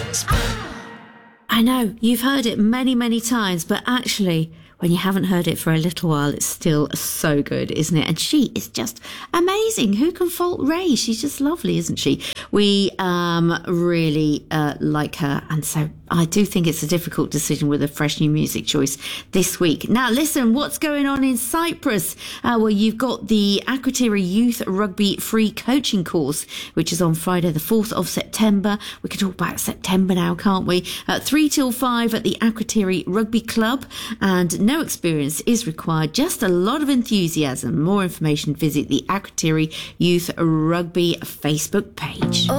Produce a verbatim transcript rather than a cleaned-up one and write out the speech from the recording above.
I know, you've heard it many, many times, but actually, when you haven't heard it for a little while, it's still so good, isn't it? And she is just amazing. Who can fault Ray? She's just lovely, isn't she? We um, really uh, like her. And so I do think it's a difficult decision with a fresh new music choice this week. Now, listen, what's going on in Cyprus? Uh, well, you've got the Akrotiri Youth Rugby Free Coaching Course, which is on Friday, the fourth of September. We can talk about September now, can't we? Uh, three till five at the Akrotiri Rugby Club. And no experience is required, just a lot of enthusiasm. More information, visit the Akrotiri Youth Rugby Facebook page.